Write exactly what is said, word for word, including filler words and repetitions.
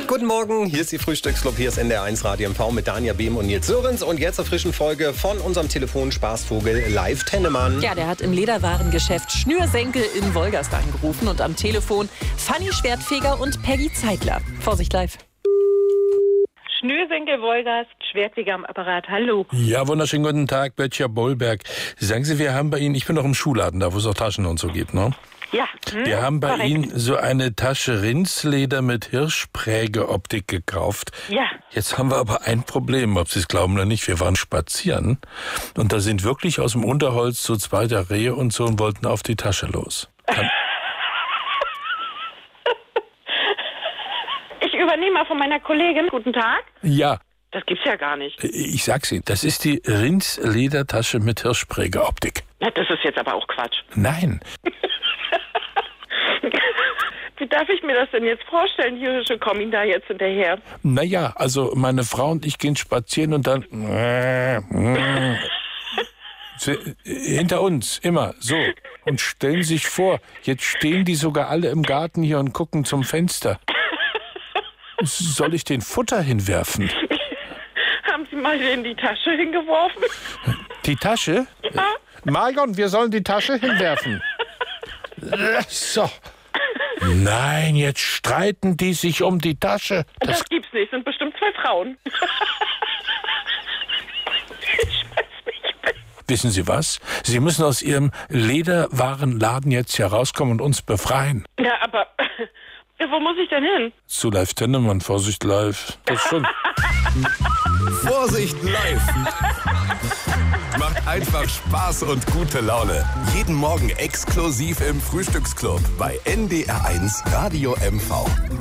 Guten Morgen, hier ist die Frühstücksclub, hier ist N D R eins Radio M V mit Dania Behm und Nils Sörensen. Und jetzt zur frischen Folge von unserem Telefonspaßvogel Live Tennemann. Ja, der hat im Lederwarengeschäft Schnürsenkel in Wolgast angerufen und am Telefon Fanny Schwertfeger und Peggy Zeitler. Vorsicht live. Schnürsenkel Wolgast, Schwertfeger am Apparat, hallo. Ja, wunderschönen guten Tag, Böttcher Bollberg. Sagen Sie, wir haben bei Ihnen, ich bin noch im Schuhladen, da wo es auch Taschen und so gibt, ne? Ja. Hm, wir haben bei korrekt. Ihnen so eine Tasche Rindsleder mit Hirschprägeoptik gekauft. Ja. Jetzt haben wir aber ein Problem, ob Sie es glauben oder nicht. Wir waren spazieren und da sind wirklich aus dem Unterholz so zwei der Rehe und so und wollten auf die Tasche los. Kann Ich übernehme mal von meiner Kollegin. Guten Tag. ja, Das gibt's ja gar nicht. ich sag's Ihnen, das ist die Rindsledertasche mit Hirschprägeoptik. Na, das ist jetzt aber auch Quatsch. Nein. Wie darf ich mir das denn jetzt vorstellen? Die Hirsche kommen Ihnen da jetzt hinterher. Naja, also meine Frau und ich gehen spazieren und dann Sie- hinter uns, immer so. Und stellen sich vor, jetzt stehen die sogar alle im Garten hier und gucken zum Fenster. Soll ich den Futter hinwerfen? Haben Sie mal in die Tasche hingeworfen? Die Tasche? Ja. Marion, wir sollen die Tasche hinwerfen. So. Nein, jetzt streiten die sich um die Tasche. Das, Das, gibt's nicht. Sind bestimmt zwei Frauen. Ich weiß nicht. wissen Sie was? Sie müssen aus Ihrem Lederwarenladen jetzt hier rauskommen und uns befreien. Ja, aber wo muss ich denn hin? Zu Live Tennemann, Vorsicht live. Das schon. Vorsicht live! Macht einfach Spaß und gute Laune. Jeden Morgen exklusiv im Frühstücksclub bei N D R eins Radio M V.